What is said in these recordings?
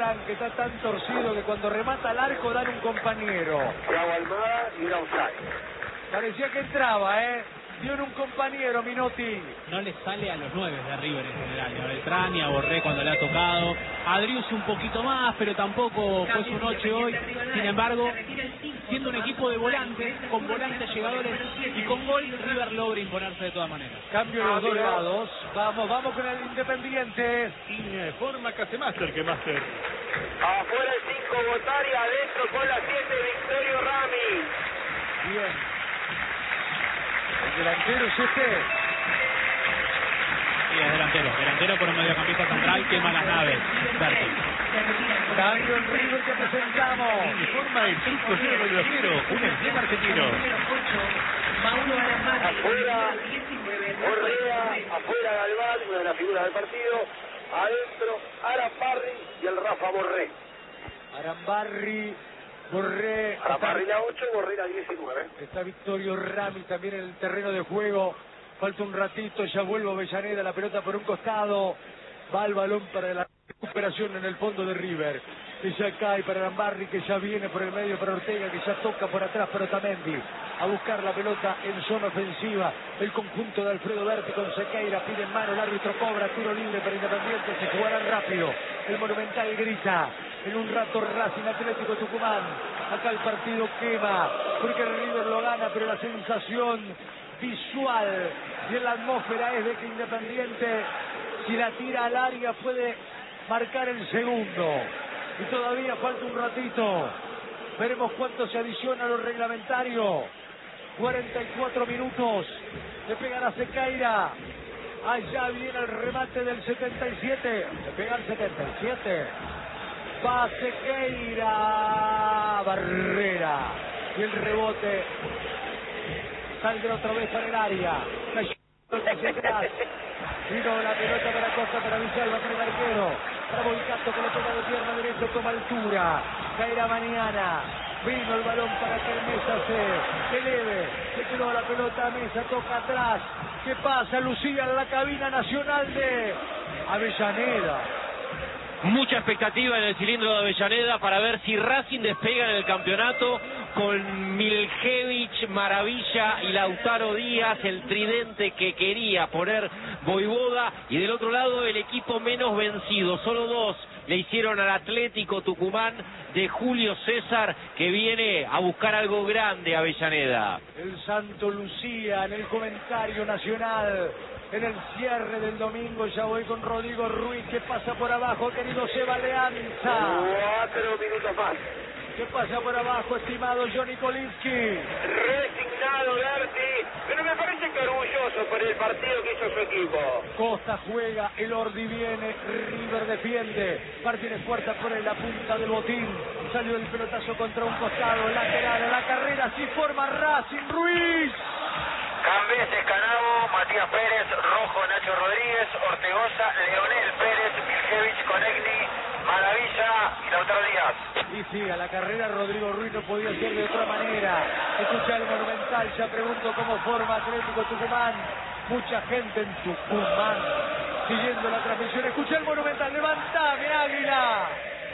Leán, que está tan torcido que cuando remata al arco dan un compañero. Thiago Almada y era offside. Parecía que entraba, dio en un compañero Minotti. No le sale a los 9 de River en general, ni a Beltrán ni a Borré cuando le ha tocado. A Driussi un poquito más, pero tampoco fue su noche hoy. Sin embargo, siendo un equipo de volantes, con volantes llegadores y con gol, River logra imponerse de todas maneras. Cambio en los dos lados. Vamos con el Independiente. Forma que hace Master que Master. Afuera el 5 Botari, adentro con la 7 Victorio Rami. Bien. El delantero es este. Sí, es delantero por un mediocampista central, quema las naves. Cambio en River que presentamos. Forma el 5-0 del arquero, un emblema argentino. Afuera Correa, afuera Galván, una de las figuras del partido. Adentro Arambarri y el Rafa Borré. Arambarri, Borré. Arambarri la 8, Borré la 19. Está Victorio Rami también en el terreno de juego. Falta un ratito, ya vuelve Avellaneda, la pelota por un costado. Va el balón para la recuperación en el fondo de River. Que ya cae para Arambarri, que ya viene por el medio para Ortega, que ya toca por atrás para Otamendi. A buscar la pelota en zona ofensiva. El conjunto de Alfredo Berti con Sequeira, pide en mano, el árbitro cobra, tiro libre para Independiente, se jugarán rápido. El Monumental grita. En un rato Racing Atlético Tucumán. Acá el partido quema, porque el River lo gana, pero la sensación visual y en la atmósfera es de que Independiente, si la tira al área, puede marcar el segundo. Y todavía falta un ratito. Veremos cuánto se adiciona a lo reglamentario. 44 minutos. Le pegan a Sequeira. Allá viene el remate del 77. Le pega al 77. Va Sequeira. Barrera. Y el rebote saldrá otra vez para el área. Hacia atrás. Vino la pelota para Costa, para Villalba, para el arquero. Para Volcato, que le pega de pierna derecha, toma altura. Caerá mañana. Vino el balón para que Mesa se eleve. Se quedó la pelota a Mesa, toca atrás. ¿Qué pasa, Lucía, en la cabina nacional de Avellaneda? Mucha expectativa en el cilindro de Avellaneda para ver si Racing despega en el campeonato con Miljevic, Maravilla y Lautaro Díaz, el tridente que quería poner Voivoda, y del otro lado el equipo menos vencido, solo 2 le hicieron al Atlético Tucumán de Julio César, que viene a buscar algo grande a Avellaneda. El Santo Lucía en el comentario nacional. En el cierre del domingo ya voy con Rodrigo Ruiz, que pasa por abajo, querido Seba Leanza. 4 minutos más. ¿Qué pasa por abajo, estimado Johnny Kolinski? Resignado Berti, pero me parece que orgulloso por el partido que hizo su equipo. Costa juega, el Ordi viene, River defiende. Martínez Puerta pone la punta del botín. Salió el pelotazo contra un costado, lateral, la carrera, sí forma Racing, Ruiz. Cambés, Escanabo, Matías Pérez, Rojo, Nacho Rodríguez, Ortegoza, Leonel Pérez, Miljevic, Conegni, Maravilla y Lautaro Díaz. Y sí, a la carrera Rodrigo Ruiz no podía ser de otra manera. Escucha el Monumental, ya pregunto cómo forma Atlético Tucumán. Mucha gente en Tucumán siguiendo la transmisión. Escucha el Monumental, levantame, Águila.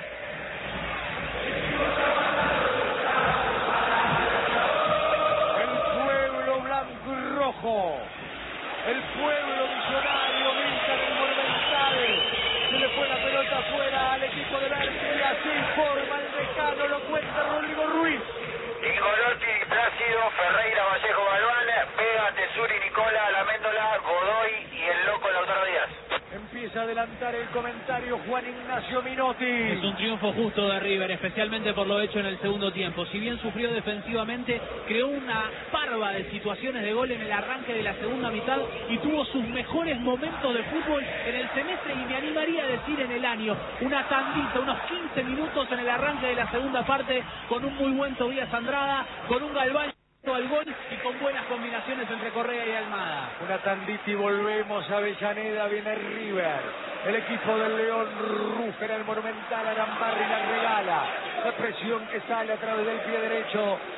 Rojo, el pueblo millonario grita del Monumental. Se le fue la pelota afuera al equipo de Berti, y así forma el decano, lo cuenta Rodrigo Ruiz. Ingolotti, Plácido, Ferreira, Vallejo, Galván, Vega, Tesuri, Nicola, Laméndola, Godoy y el loco Lautaro Díaz. Empieza a adelantar el comentario Juan Ignacio Minotti. Es un triunfo justo de River, especialmente por lo hecho en el segundo tiempo. Si bien sufrió defensivamente, creó una parva de situaciones de gol en el arranque de la segunda mitad y tuvo sus mejores momentos de fútbol en el semestre, y me animaría a decir en el año. Una tandita, unos 15 minutos en el arranque de la segunda parte, con un muy buen Tobías Andrada, con un Galván al gol y con buenas combinaciones entre Correa y Almada. Una tandita y volvemos a Avellaneda, viene River. El equipo del León ruge en el Monumental, Arambarri la regala. La presión que sale a través del pie derecho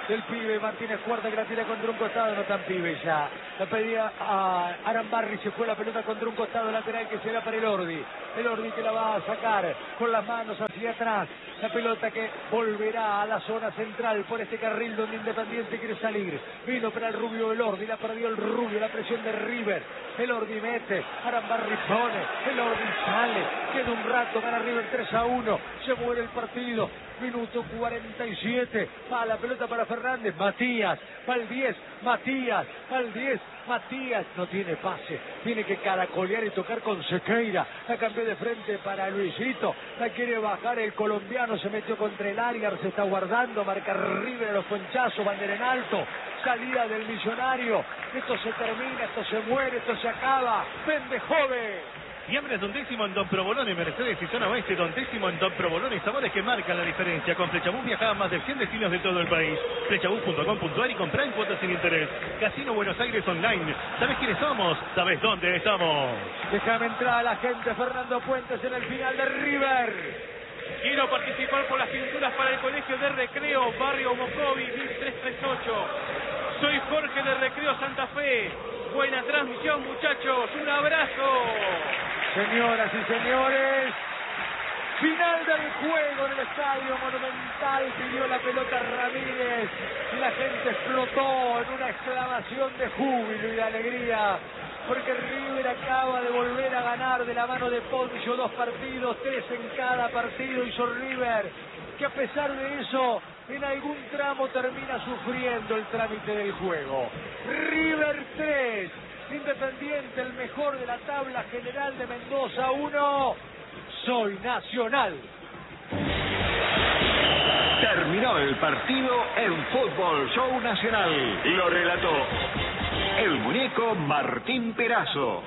del pibe Martínez Cuarta, que la tira contra un costado, no tan pibe ya. La pedía a Arambarri, se fue la pelota contra un costado lateral que será para el Ordi que la va a sacar con las manos hacia atrás. La pelota que volverá a la zona central por este carril donde Independiente quiere salir. Vino para el Rubio el Ordi, la perdió el Rubio, la presión de River. El Ordi mete, Arambarri pone, el Ordi sale, queda un rato para River 3-1, se muere el partido. Minuto 47, va la pelota para Fernández, Matías, va el 10, Matías, va el 10, Matías, no tiene pase, tiene que caracolear y tocar con Sequeira, la cambió de frente para Luisito, la quiere bajar el colombiano, se metió contra el área, se está guardando, marca River, los ponchazos, bandera en alto, salida del Millonario, esto se termina, esto se muere, esto se acaba, vende joven. Diciembre es Don Décimo en Don Provolone, Mercedes y Zona Oeste. Don Décimo en Don Provolone, sabores que marcan la diferencia. Con Flechabús viaja a más de 100 destinos de todo el país. Flechabús.com.ar y comprar en cuotas sin interés. Casino Buenos Aires Online. ¿Sabes quiénes somos? ¿Sabes dónde estamos? Déjame entrar a la gente, Fernando Puentes en el final de River. Quiero participar por las pinturas para el Colegio de Recreo, Barrio Mocovi, 1338. Soy Jorge de Recreo Santa Fe. Buena transmisión, muchachos. Un abrazo. Señoras y señores, final del juego en el Estadio Monumental, pidió la pelota Ramírez y la gente explotó en una exclamación de júbilo y de alegría, porque River acaba de volver a ganar de la mano de Poncio 2 partidos, 3 en cada partido hizo River, que a pesar de eso, en algún tramo termina sufriendo el trámite del juego. River 3, Independiente, el mejor de la tabla general de Mendoza 1, Soy Nacional. Terminó el partido en Fútbol Show Nacional. Lo relató el muñeco Martín Perazo.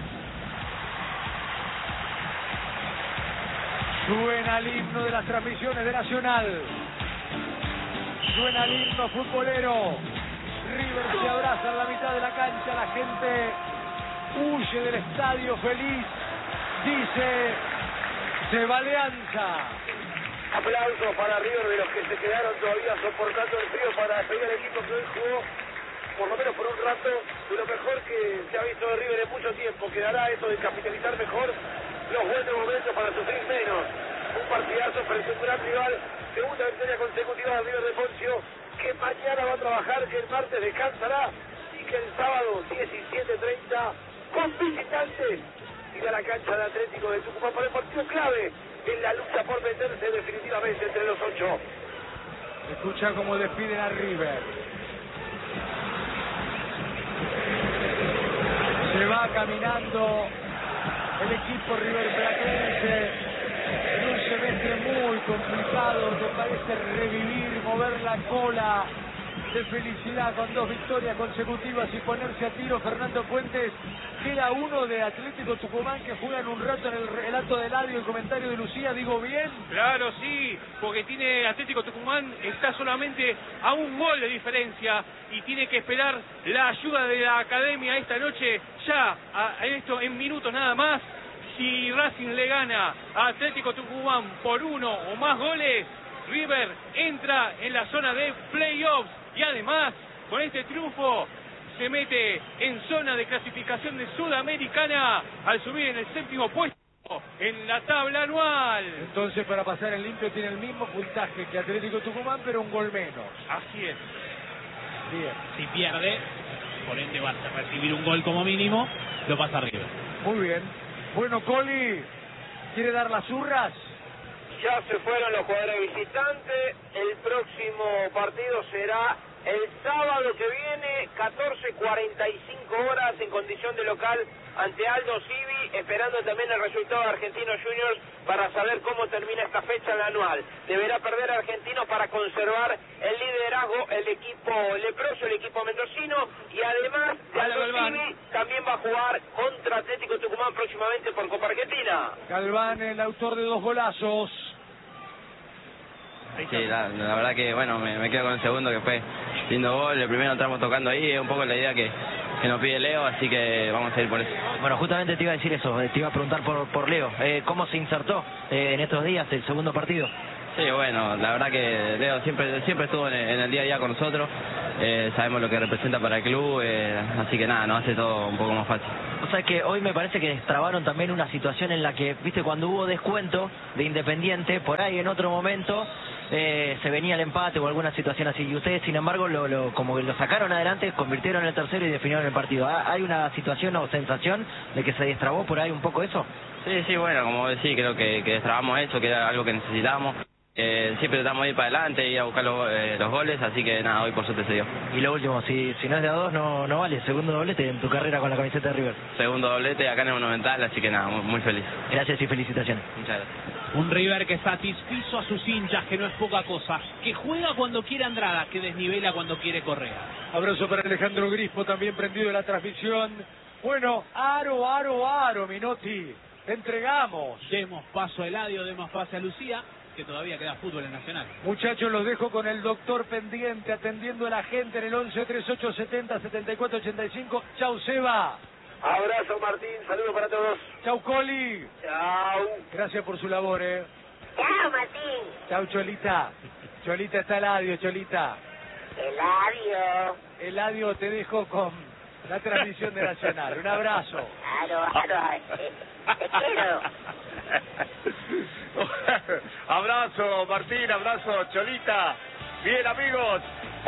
Suena el himno de las transmisiones de Nacional. Suena el himno futbolero. River se abraza en la mitad de la cancha. La gente huye del estadio feliz. Dice, se va Alianza. Aplausos para River de los que se quedaron todavía soportando el frío para despedir al equipo que hoy jugó, por lo menos por un rato, de lo mejor que se ha visto de River en mucho tiempo. Quedará eso de capitalizar mejor los buenos momentos para sufrir menos. Un partidazo frente a un gran rival, segunda victoria consecutiva de River de Poncio, que mañana va a trabajar, que el martes descansará y que el sábado 17:30 con visitantes irá a la cancha de Atlético de Tucumán para el partido clave en la lucha por meterse definitivamente entre los 8. Escucha cómo despiden a River. Se va caminando el equipo River Platense en un semestre muy complicado que parece revivir, mover la cola de felicidad con 2 victorias consecutivas y ponerse a tiro. Fernando Puentes, queda uno de Atlético Tucumán que juegan un rato en el relato de Eladio, el comentario de Lucía, digo bien. Claro, sí, porque tiene Atlético Tucumán, está solamente a un gol de diferencia y tiene que esperar la ayuda de la academia esta noche, ya en minutos nada más. Si Racing le gana a Atlético Tucumán por 1 o más goles, River entra en la zona de playoffs y además con este triunfo se mete en zona de clasificación de Sudamericana al subir en el 7º puesto en la tabla anual. Entonces, para pasar en limpio tiene el mismo puntaje que Atlético Tucumán, pero un gol menos. Así es. Bien. Si pierde, por ende va a recibir un gol como mínimo, lo pasa River. Muy bien. Bueno, Coli, ¿quiere dar las urras? Ya se fueron los jugadores visitantes. El próximo partido será el sábado que viene, 14:45 horas, en condición de local ante Aldo Civi, esperando también el resultado de Argentinos Juniors para saber cómo termina esta fecha en la anual. Deberá perder Argentinos para conservar el liderazgo, el equipo leproso, el equipo mendocino, y además de Aldo Civi también va a jugar contra Atlético Tucumán próximamente por Copa Argentina. Galván, el autor de 2 golazos. Sí, la verdad que bueno, me quedo con el segundo, que fue lindo gol. El primero entramos tocando ahí, es un poco la idea que nos pide Leo, así que vamos a ir por eso. Bueno, justamente te iba a decir eso, te iba a preguntar por Leo. ¿Cómo se insertó en estos días el segundo partido? Sí, bueno, la verdad que Leo siempre estuvo en el día a día con nosotros, sabemos lo que representa para el club, así que nada, nos hace todo un poco más fácil. O sea que hoy me parece que destrabaron también una situación en la que, viste, cuando hubo descuento de Independiente, por ahí en otro momento se venía el empate o alguna situación así, y ustedes sin embargo como que lo sacaron adelante, convirtieron en el tercero y definieron el partido. ¿Hay una situación o sensación de que se destrabó por ahí un poco eso? Sí, bueno, como decís, creo que destrabamos eso, que era algo que necesitábamos. Siempre tratamos de ir para adelante, ir a buscar los goles, así que nada, hoy por suerte se dio. Y lo último, si no es de a dos, no vale. Segundo doblete en tu carrera con la camiseta de River. Segundo doblete acá en el Monumental, así que nada, muy feliz. Gracias y felicitaciones. Muchas gracias. Un River que satisfizo a sus hinchas, que no es poca cosa, que juega cuando quiere Andrada, que desnivela cuando quiere Correa. Abrazo para Alejandro Grispo, también prendido en la transmisión. Bueno, aro, Minotti. Te entregamos. Demos paso a Eladio, demos paso a Lucía, que todavía queda fútbol en Nacional. Muchachos, los dejo con el doctor pendiente, atendiendo a la gente en el 11 38 70 74 85. Chau, Seba. Abrazo, Martín, saludos para todos. Chau, Coli. Chau. Gracias por su labor, Chao, Martín. Chau, Cholita. Cholita, está Eladio, Cholita. Eladio, te dejo con la transmisión de Nacional. Un abrazo. Te quiero. Abrazo, Martín, abrazo, Cholita. Bien, amigos.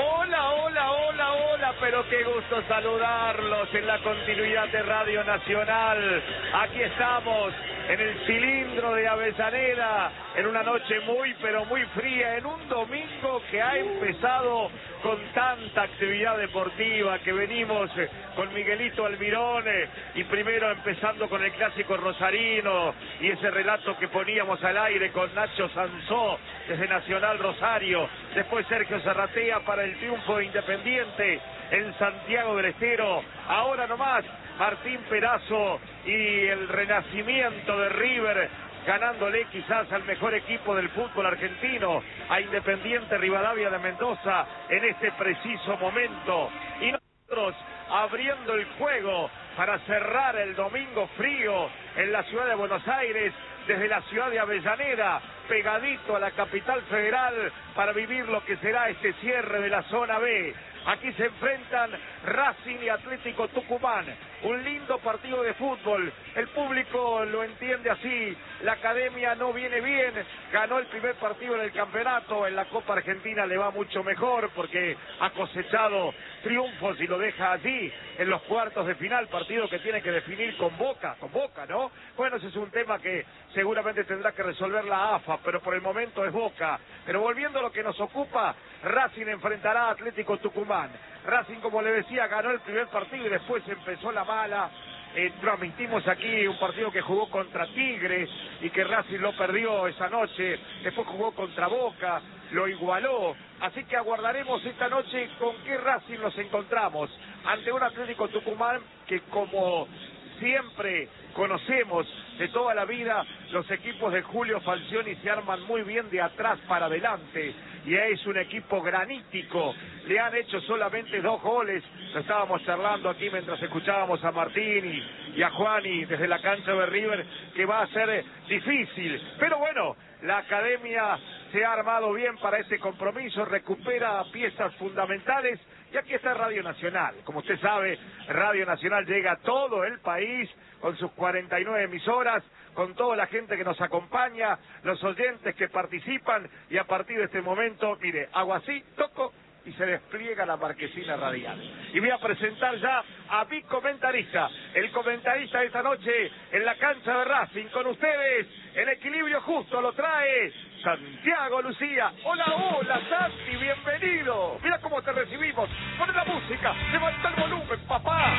Hola, pero qué gusto saludarlos en la continuidad de Radio Nacional. Aquí estamos en el cilindro de Avellaneda, en una noche muy, pero muy fría, en un domingo que ha empezado con tanta actividad deportiva, que venimos con Miguelito Almirón y primero empezando con el clásico rosarino y ese relato que poníamos al aire con Nacho Sansó desde Nacional Rosario, después Sergio Serratea para el triunfo de Independiente en Santiago del Estero, ahora nomás Martín Perazo y el renacimiento de River, ganándole quizás al mejor equipo del fútbol argentino, a Independiente Rivadavia de Mendoza en este preciso momento. Y nosotros abriendo el juego para cerrar el domingo frío en la ciudad de Buenos Aires, desde la ciudad de Avellaneda, pegadito a la capital federal, para vivir lo que será este cierre de la zona B. Aquí se enfrentan Racing y Atlético Tucumán. Un lindo partido de fútbol. El público lo entiende así. La academia no viene bien. Ganó el primer partido en el campeonato. En la Copa Argentina le va mucho mejor porque ha cosechado triunfos y lo deja allí en los cuartos de final. Partido que tiene que definir con Boca, ¿no? Bueno, ese es un tema que seguramente tendrá que resolver la AFA, pero por el momento es Boca. Pero volviendo a lo que nos ocupa, Racing enfrentará a Atlético Tucumán. Racing, como le decía, ganó el primer partido y después empezó la mala. Transmitimos aquí un partido que jugó contra Tigre y que Racing lo perdió esa noche. Después jugó contra Boca, lo igualó. Así que aguardaremos esta noche con qué Racing nos encontramos. Ante un Atlético Tucumán que, como siempre conocemos de toda la vida, los equipos de Julio Falcioni se arman muy bien de atrás para adelante y es un equipo granítico. Le han hecho solamente 2 goles. Lo estábamos charlando aquí mientras escuchábamos a Martín y a Juani desde la cancha de River, que va a ser difícil, pero bueno, la academia se ha armado bien para este compromiso, recupera piezas fundamentales. Y aquí está Radio Nacional. Como usted sabe, Radio Nacional llega a todo el país con sus 49 emisoras, con toda la gente que nos acompaña, los oyentes que participan, y a partir de este momento, mire, hago así, toco y se despliega la marquesina radial. Y voy a presentar ya a mi comentarista, el comentarista de esta noche en la cancha de Racing. Con ustedes, el equilibrio justo lo trae Santiago Lucía. Hola, Santi, bienvenido. Mira cómo te recibimos. Pon la música, levanta el volumen, papá.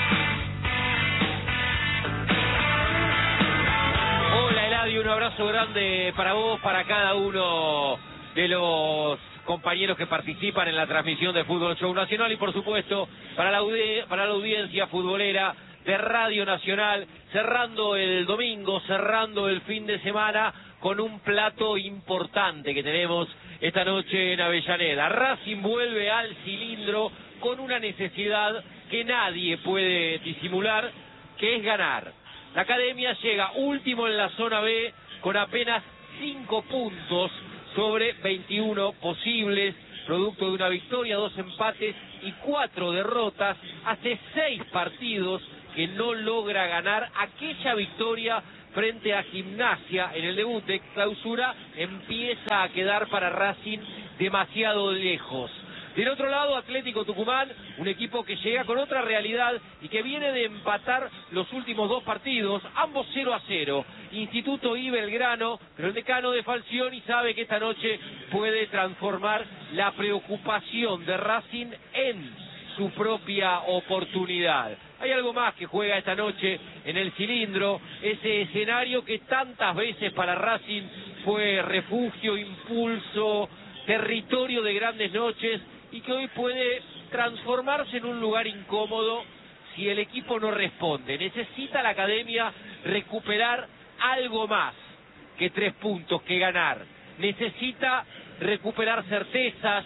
Hola, Eladio, un abrazo grande para vos, para cada uno de los compañeros que participan en la transmisión de Fútbol Show Nacional y, por supuesto, para la audiencia futbolera de Radio Nacional, cerrando el domingo, cerrando el fin de semana con un plato importante que tenemos esta noche en Avellaneda. Racing vuelve al cilindro con una necesidad que nadie puede disimular, que es ganar. La academia llega último en la zona B con apenas 5 puntos sobre 21 posibles, producto de una victoria, 2 empates y 4 derrotas. Hace 6 partidos que no logra ganar. Aquella victoria frente a Gimnasia en el debut de clausura empieza a quedar para Racing demasiado lejos. Del otro lado, Atlético Tucumán, un equipo que llega con otra realidad y que viene de empatar los últimos 2 partidos, ambos 0-0. Instituto y Belgrano, pero el decano de Falcioni sabe que esta noche puede transformar la preocupación de Racing en su propia oportunidad. Hay algo más que juega esta noche en el Cilindro, ese escenario que tantas veces para Racing fue refugio, impulso, territorio de grandes noches, y que hoy puede transformarse en un lugar incómodo si el equipo no responde. Necesita la academia recuperar algo más que 3 puntos, que ganar. Necesita recuperar certezas,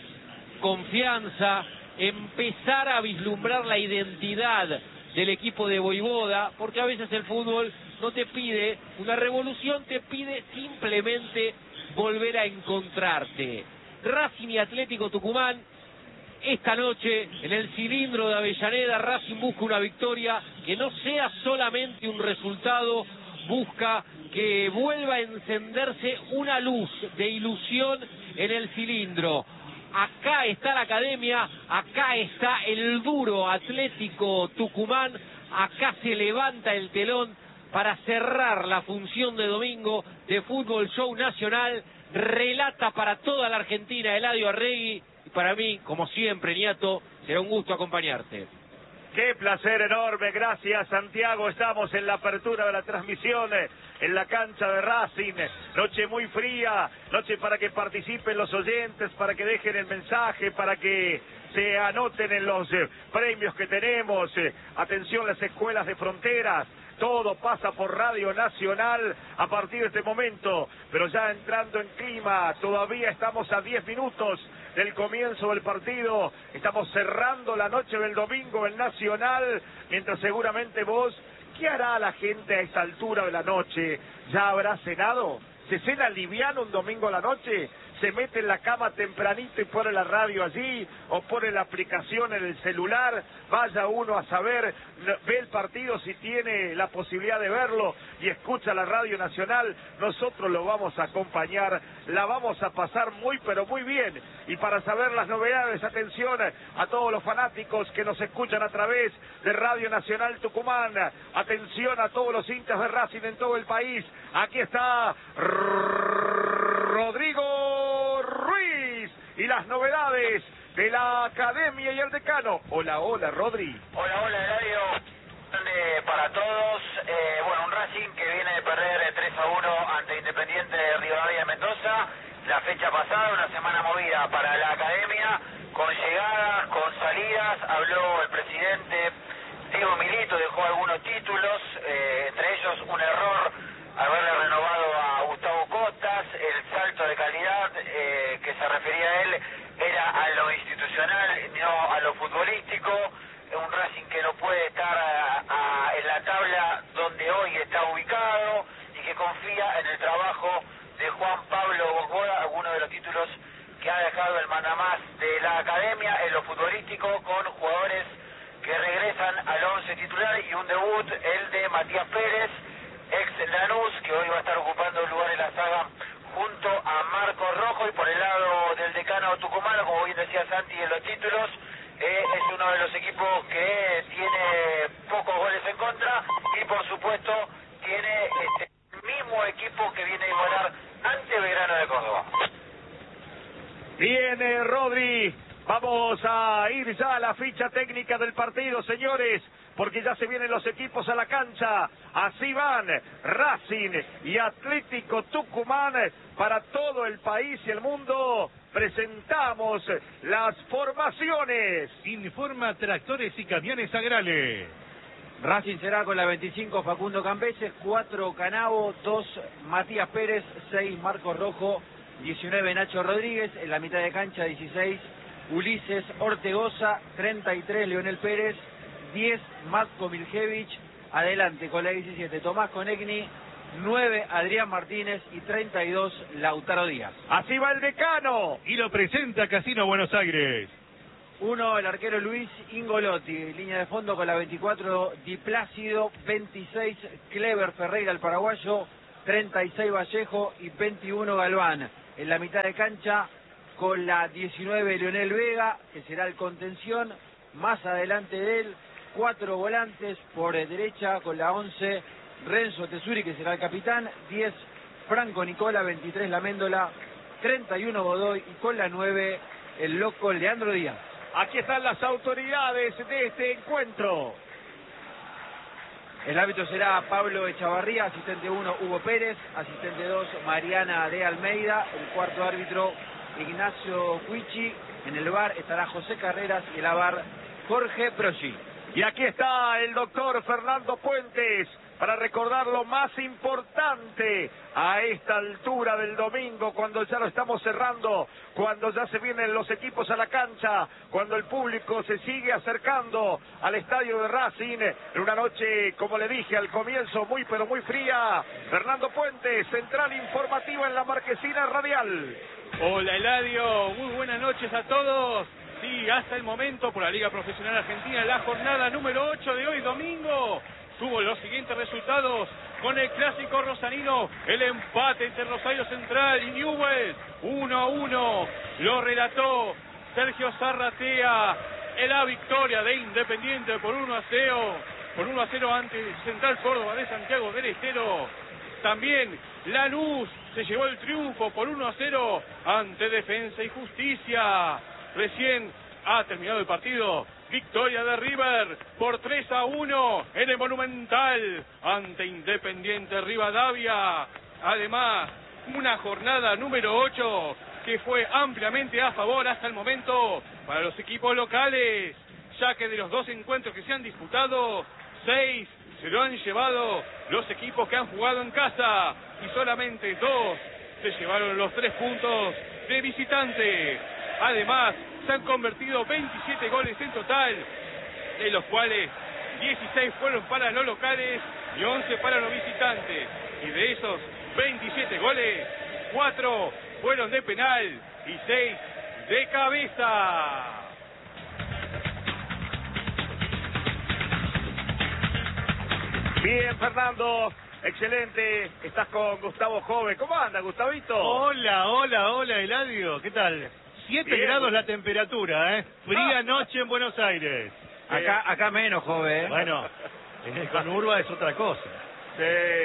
confianza, empezar a vislumbrar la identidad del equipo de Voivoda, porque a veces el fútbol no te pide una revolución, te pide simplemente volver a encontrarte. Racing y Atlético Tucumán, esta noche en el Cilindro de Avellaneda. Racing busca una victoria que no sea solamente un resultado, busca que vuelva a encenderse una luz de ilusión en el Cilindro. Acá está la academia, acá está el duro Atlético Tucumán, acá se levanta el telón para cerrar la función de domingo de Fútbol Show Nacional. Relata para toda la Argentina Eladio Arregui, y para mí, como siempre, Niato, será un gusto acompañarte. Qué placer enorme, gracias Santiago. Estamos en la apertura de la transmisión en la cancha de Racing. Noche muy fría, noche para que participen los oyentes, para que dejen el mensaje, para que se anoten en los premios que tenemos. Atención, las escuelas de fronteras. Todo pasa por Radio Nacional a partir de este momento, pero ya entrando en clima, todavía estamos a 10 minutos del comienzo del partido, estamos cerrando la noche del domingo en Nacional, mientras seguramente vos, ¿qué hará la gente a esta altura de la noche? ¿Ya habrá cenado? ¿Se cena liviano un domingo a la noche? ¿Se mete en la cama tempranito y pone la radio allí? ¿O pone la aplicación en el celular? Vaya uno a saber, ve el partido si tiene la posibilidad de verlo y escucha la Radio Nacional. Nosotros lo vamos a acompañar, la vamos a pasar muy pero muy bien. Y para saber las novedades, atención a todos los fanáticos que nos escuchan a través de Radio Nacional Tucumán. Atención a todos los hinchas de Racing en todo el país. Aquí está Rodrigo Ruiz y las novedades de la academia y el decano. Hola, hola, Rodri. Hola, Eladio. Para todos, bueno, un Racing que viene de perder 3-1 ante Independiente de Rivadavia de Mendoza la fecha pasada, una semana movida para la academia, con llegadas, con salidas. Habló el presidente Diego Milito, dejó algunos títulos, entre ellos un error haberle renovado a Gustavo Costas. El salto de calidad que se refería a él era a lo institucional, no a lo futbolístico. Un Racing que no puede estar en la tabla donde hoy está ubicado y que confía en el trabajo de Juan Pablo Bocoda, algunos de los títulos que ha dejado el mandamás de la academia en lo futbolístico, con jugadores que regresan al 11 titular y un debut, el de Matías Pérez, ex Lanús, que hoy va a estar ocupando el lugar en la saga junto a Marcos Rojo. Y por el lado del decano tucumano, como bien decía Santi en los títulos, es uno de los equipos que tiene pocos goles en contra y por supuesto tiene el mismo equipo que viene a igualar ante Belgrano de Córdoba. Viene Rodri, vamos a ir ya a la ficha técnica del partido, señores, porque ya se vienen los equipos a la cancha. Así van Racing y Atlético Tucumán para todo el país y el mundo. Presentamos las formaciones. Informa Tractores y Camiones Agrales. Racing será con la 25 Facundo Cambeses, 4 Canavo, 2 Matías Pérez, 6 Marcos Rojo, 19 Nacho Rodríguez, en la mitad de cancha 16 Ulises Ortegoza, 33 Leonel Pérez, 10 Matko Miljevich, adelante con la 17 Tomás Konechny, 9 Adrián Martínez y 32 Lautaro Díaz. Así va el decano. Y lo presenta Casino Buenos Aires. 1 el arquero Luis Ingolotti, línea de fondo con la 24 Di Plácido, 26 Clever Ferreira el paraguayo, 36 Vallejo y 21 Galván. En la mitad de cancha con la 19 Leonel Vega, que será el contención. Más adelante de él 4 volantes, por derecha con la 11 Renzo Tesuri, que será el capitán, 10 Franco Nicola, 23 La Méndola, 31 Godoy y con la 9 el loco Leandro Díaz. Aquí están las autoridades de este encuentro. El árbitro será Pablo Echavarría, asistente 1 Hugo Pérez, asistente 2 Mariana de Almeida, el cuarto árbitro Ignacio Cuichi, en el VAR estará José Carreras y el AVAR Jorge Prochi. Y aquí está el doctor Fernando Puentes para recordar lo más importante a esta altura del domingo, cuando ya lo estamos cerrando, cuando ya se vienen los equipos a la cancha, cuando el público se sigue acercando al estadio de Racing, en una noche, como le dije al comienzo, muy pero muy fría. Fernando Puentes, central informativa en la Marquesina Radial. Hola Eladio, muy buenas noches a todos. Sí, hasta el momento por la Liga Profesional Argentina, la jornada número 8 de hoy domingo. Tuvo los siguientes resultados con el clásico rosanino, el empate entre Rosario Central y Newell's, 1-1. Lo relató Sergio Zarratea, la victoria de Independiente por 1-0 ante Central Córdoba de Santiago del Estero. También Lanús se llevó el triunfo por 1-0 ante Defensa y Justicia. Recién ha terminado el partido. Victoria de River por 3-1 en el Monumental ante Independiente Rivadavia. Además, una jornada número 8 que fue ampliamente a favor hasta el momento para los equipos locales, ya que de los 2 encuentros que se han disputado, 6 se lo han llevado los equipos que han jugado en casa y solamente 2 se llevaron los 3 puntos de visitante. Además, se han convertido 27 goles en total, de los cuales 16 fueron para los locales y 11 para los visitantes. Y de esos 27 goles, 4 fueron de penal y 6 de cabeza. Bien, Fernando. Excelente. Estás con Gustavo Jove. ¿Cómo anda, Gustavito? Hola, Eladio. ¿Qué tal? 7 Bien. grados la temperatura, ¿eh? Fría noche en Buenos Aires. Acá menos, joven. Bueno, en el Conurba es otra cosa. Sí,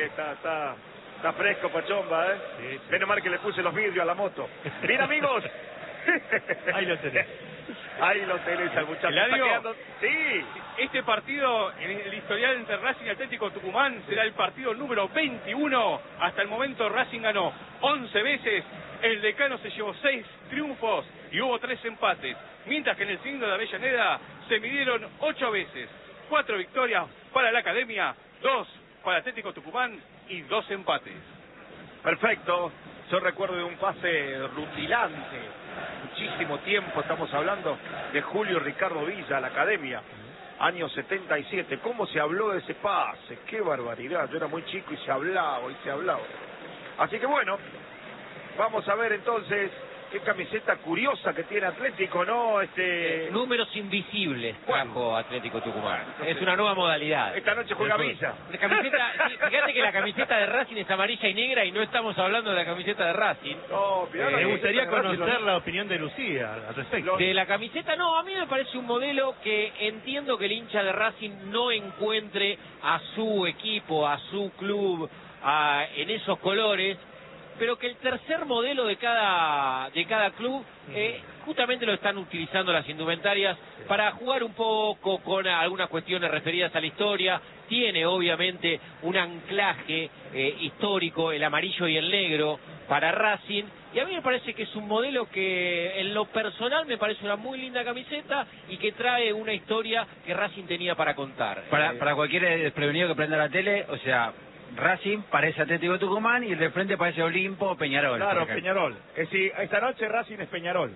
está fresco, Pachomba, ¿eh? Sí. Menos mal que le puse los vidrios a la moto. Bien, amigos. Ahí lo tenés. Ahí lo tenés al muchacho. Eladio, Está quedando... Sí. Este partido en el historial entre Racing y Atlético Tucumán será el partido número 21. Hasta el momento Racing ganó 11 veces. El decano se llevó 6 triunfos y hubo 3 empates. Mientras que en el cilindro de Avellaneda se midieron 8 veces. 4 victorias para la Academia, 2 para Atlético Tucumán y 2 empates. Perfecto. Yo recuerdo de un pase rutilante. Muchísimo tiempo, estamos hablando de Julio Ricardo Villa a la Academia. Año 77. ¿Cómo se habló de ese pase? ¡Qué barbaridad! Yo era muy chico y se hablaba. Así que bueno, vamos a ver entonces qué camiseta curiosa que tiene Atlético, ¿no? Números invisibles trajo Atlético Tucumán. Es una nueva modalidad. Esta noche juega Villa. La camiseta, sí, fíjate que la camiseta de Racing es amarilla y negra y no estamos hablando de la camiseta de Racing. No, Me gustaría conocer la opinión de Lucía al respecto. De la camiseta, no, a mí me parece un modelo que entiendo que el hincha de Racing no encuentre a su equipo, a su club, en esos colores, pero que el tercer modelo de cada club justamente lo están utilizando las indumentarias para jugar un poco con algunas cuestiones referidas a la historia. Tiene obviamente un anclaje histórico, el amarillo y el negro para Racing, y a mí me parece que es un modelo que en lo personal me parece una muy linda camiseta y que trae una historia que Racing tenía para contar. Para cualquier desprevenido que prenda la tele, o sea, Racing parece Atlético Tucumán y el de frente parece Olimpo o Peñarol. Claro, Peñarol. Sí, esta noche Racing es Peñarol.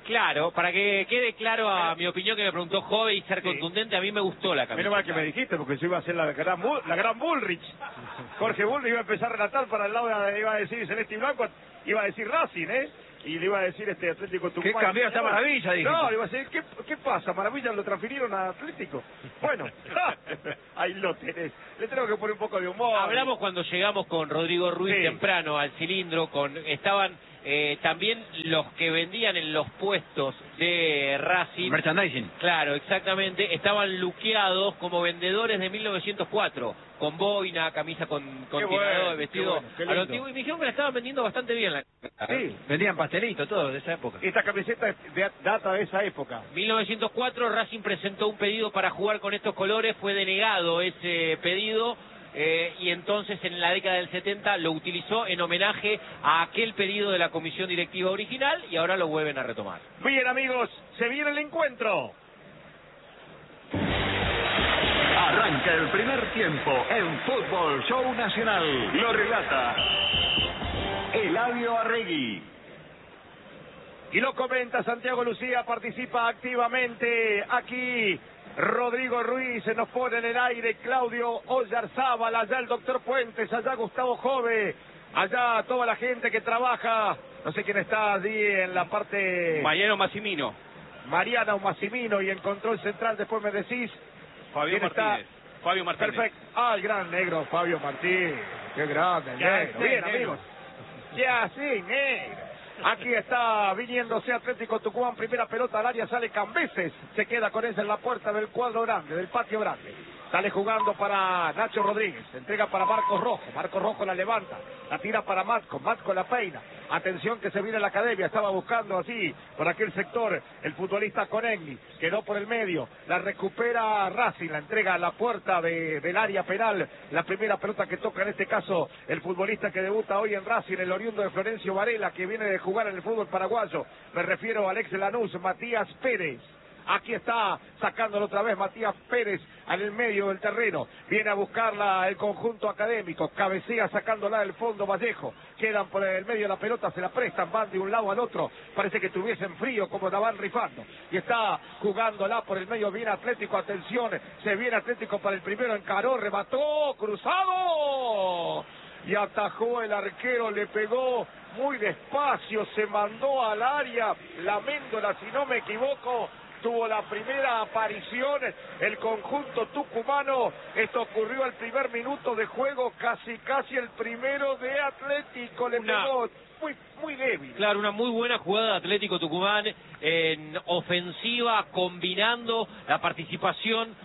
claro, para que quede claro a mi opinión que me preguntó Jove y ser contundente, a mí me gustó la camiseta. Menos mal que me dijiste, porque yo iba a hacer la gran Bullrich. Jorge Bullrich iba a empezar a relatar para el lado, iba a decir Celeste y Blanco, iba a decir Racing, y le iba a decir Atlético Tucumán. ¿Qué cambió esta Maravilla? Dije. No, le iba a decir, ¿qué pasa? Maravilla lo transfirieron a Atlético. Bueno, ahí lo tenés. Le tengo que poner un poco de humor. Hablamos cuando llegamos con Rodrigo Ruiz temprano al cilindro, estaban también los que vendían en los puestos de Racing. Merchandising. Claro, exactamente. Estaban luqueados como vendedores de 1904, con boina, camisa con tirador, vestido a lo antiguo. Y me dijeron que la estaban vendiendo bastante bien. Sí, vendían pastelitos, todo de esa época. Esta camiseta data de esa época. 1904, Racing presentó un pedido para jugar con estos colores, fue denegado ese pedido. Y entonces en la década del 70 lo utilizó en homenaje a aquel pedido de la comisión directiva original y ahora lo vuelven a retomar. Bien, amigos, se viene el encuentro. Arranca el primer tiempo en Fútbol Show Nacional. Lo relata Eladio Arregui. Y lo comenta Santiago Lucía, participa activamente aquí. Rodrigo Ruiz se nos pone en el aire, Claudio Oyarzábal, allá el doctor Puentes, allá Gustavo Jove, allá toda la gente que trabaja, no sé quién está allí en la parte... Mariano Massimino. Mariano Massimino, y en control central después me decís... Fabio Martínez. Fabio Martínez. Perfecto. Ah, el gran negro Fabio Martínez. Qué grande el negro. Bien, amigos. Ya sí, negro. Aquí está viniéndose Atlético Tucumán, primera pelota al área, sale Cambeses, se queda con esa en la puerta del cuadro grande, del patio grande. Sale jugando para Nacho Rodríguez, entrega para Marcos Rojo la levanta, la tira para Matco la peina. Atención que se viene la academia, estaba buscando así por aquel sector el futbolista Conegni, quedó por el medio, la recupera Racing, la entrega a la puerta del área penal, la primera pelota que toca en este caso el futbolista que debuta hoy en Racing, el oriundo de Florencio Varela, que viene de jugar en el fútbol paraguayo, me refiero a Alex Lanús, Matías Pérez. Aquí está sacándolo otra vez Matías Pérez en el medio del terreno. Viene a buscarla el conjunto académico. Cabecea sacándola del fondo Vallejo. Quedan por el medio de la pelota, se la prestan, van de un lado al otro. Parece que tuviesen frío como la van rifando. Y está jugándola por el medio. Viene Atlético, atención. Se viene Atlético para el primero. Encaró, remató, cruzado. Y atajó el arquero, le pegó muy despacio, se mandó al área. La Méndola, si no me equivoco, tuvo la primera aparición el conjunto tucumano. Esto ocurrió al primer minuto de juego, casi el primero de Atlético. Le pegó muy débil. Claro, una muy buena jugada de Atlético Tucumán en ofensiva, combinando la participación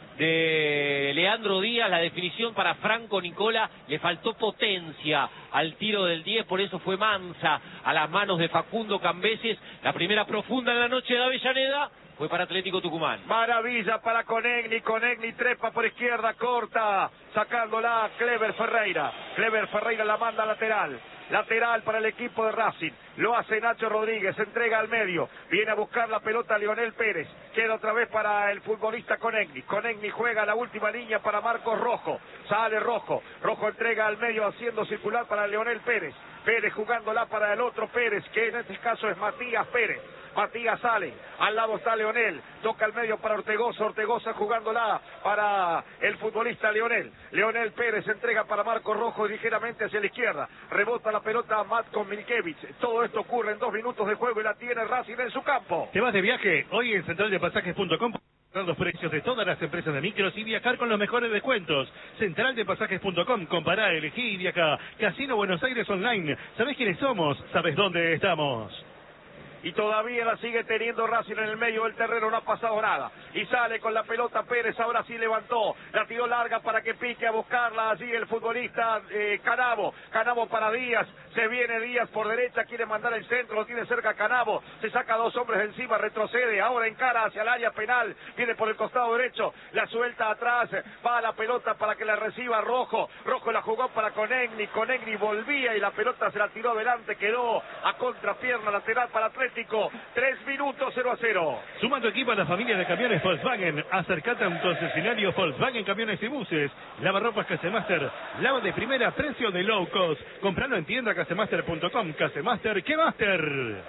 de Leandro Díaz, la definición para Franco Nicola, le faltó potencia al tiro del 10, por eso fue mansa a las manos de Facundo Cambeses. La primera profunda en la noche de Avellaneda fue para Atlético Tucumán. Maravilla para Conegni trepa por izquierda, corta, sacándola Clever Ferreira la manda lateral para el equipo de Racing, lo hace Nacho Rodríguez, entrega al medio, viene a buscar la pelota Lionel Pérez, queda otra vez para el futbolista Conegni juega la última línea para Marcos Rojo, sale Rojo entrega al medio haciendo circular para Lionel Pérez jugándola para el otro Pérez, que en este caso es Matías Pérez. Matías sale, al lado está Leonel, toca al medio para Ortegoza jugándola para el futbolista Leonel Pérez entrega para Marcos Rojo ligeramente hacia la izquierda, rebota la pelota a Matko Miljkovic. Todo esto ocurre en 2 minutos de juego y la tiene Racing en su campo. ¿Te vas de viaje? Hoy en centraldepasajes.com los precios de todas las empresas de micros y viajar con los mejores descuentos. Centraldepasajes.com, compará, elegí y viaja. Casino Buenos Aires Online. ¿Sabés quiénes somos? ¿Sabés dónde estamos? Y todavía la sigue teniendo Racing en el medio del terreno, no ha pasado nada. Y sale con la pelota Pérez, ahora sí levantó, la tiró larga para que pique a buscarla allí el futbolista Canavo para Díaz, se viene Díaz por derecha, quiere mandar el centro, lo tiene cerca Canavo, se saca 2 hombres de encima, retrocede, ahora encara hacia el área penal, viene por el costado derecho, la suelta atrás, va a la pelota para que la reciba Rojo la jugó para Conegni volvía y la pelota se la tiró adelante, quedó a contrapierna lateral para Atlético. 3 minutos 0-0. Suma tu equipo a la familia de camiones Volkswagen. Acércate a un concesionario Volkswagen Camiones y Buses. Lavarropas Casemaster. Lava de primera, precio de low cost. Compralo en tienda casemaster.com. Casemaster, ¿qué master?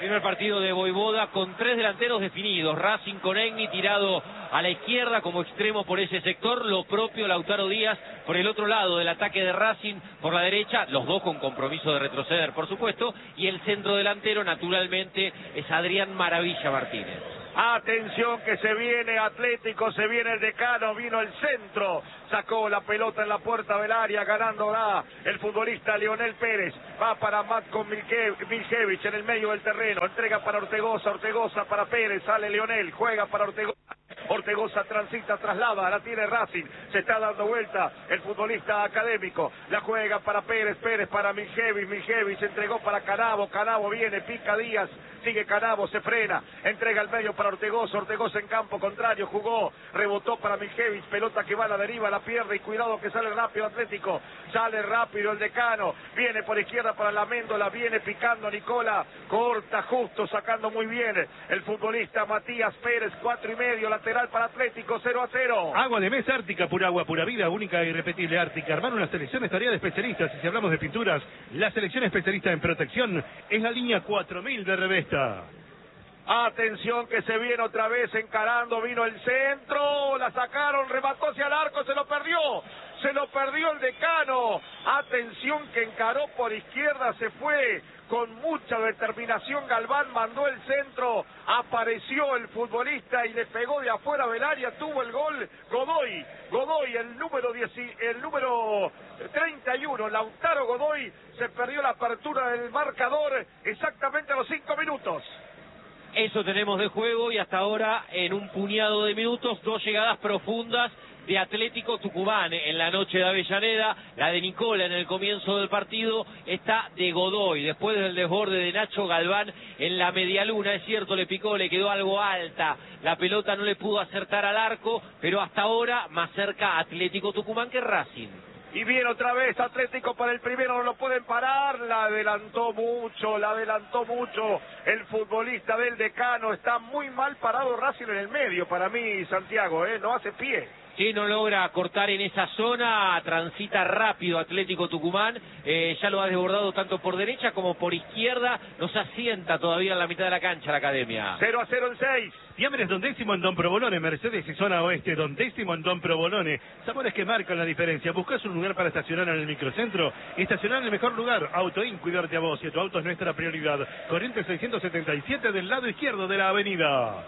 Primer partido de Voivoda con 3 delanteros definidos. Racing con Egni tirado a la izquierda como extremo por ese sector. Lo propio Lautaro Díaz por el otro lado del ataque de Racing por la derecha. Los dos con compromiso de retroceder, por supuesto. Y el centro delantero, naturalmente, es Adrián Maravilla Martínez. Atención que se viene Atlético, se viene el Decano, vino el centro, sacó la pelota en la puerta del área, ganándola el futbolista Leonel Pérez, va para Matko Miljevic en el medio del terreno, entrega para Ortegoza, Ortegoza para Pérez, sale Leonel, juega para Ortegoza. Ortegoza transita, traslada, la tiene Racing, se está dando vuelta el futbolista académico, la juega para Pérez, Pérez para Miljevic, Miljevic entregó para Canavo, Canavo viene, pica Díaz, sigue Canavo, se frena, entrega al medio para Ortegoza, Ortegoza en campo contrario, jugó, rebotó para Miljevic, pelota que va a la deriva, la pierde y cuidado que sale rápido Atlético, sale rápido el Decano, viene por izquierda para la Méndola, viene picando Nicola, corta justo, sacando muy bien el futbolista Matías Pérez, 4,5, lateral para Atlético, 0-0. Agua de mesa Ártica, pura agua, pura vida, única e irrepetible Ártica. Armar una selección es tarea de especialistas. Y si hablamos de pinturas, la selección especialista en protección es la línea 4000 de Revesta. Atención que se viene otra vez encarando, vino el centro, la sacaron, remató hacia el arco, se lo perdió el Decano. Atención que encaró por izquierda, se fue con mucha determinación Galván, mandó el centro, apareció el futbolista y le pegó de afuera del área, tuvo el gol Godoy, el número 31, Lautaro Godoy, se perdió la apertura del marcador exactamente a los 5 minutos. Eso tenemos de juego y hasta ahora en un puñado de minutos 2 llegadas profundas de Atlético Tucumán en la noche de Avellaneda, la de Nicola en el comienzo del partido, está de Godoy, después del desborde de Nacho Galván en la medialuna, es cierto, le picó, le quedó algo alta, la pelota no le pudo acertar al arco, pero hasta ahora más cerca Atlético Tucumán que Racing. Y viene otra vez Atlético para el primero, no lo pueden parar, la adelantó mucho el futbolista del Decano, está muy mal parado Racing en el medio para mí, Santiago, no hace pie. Sí, no logra cortar en esa zona, transita rápido Atlético Tucumán, ya lo ha desbordado tanto por derecha como por izquierda, nos asienta todavía en la mitad de la cancha la academia. 0-0 en 6. Fiambres Don Décimo en Don Provolone, Mercedes y zona oeste, Don Décimo en Don Provolone. Sabores que marcan la diferencia. ¿Buscas un lugar para estacionar en el microcentro? Estacionar en el mejor lugar. Autoin, cuidarte a vos y tu auto es nuestra prioridad. Corrientes 677 del lado izquierdo de la avenida.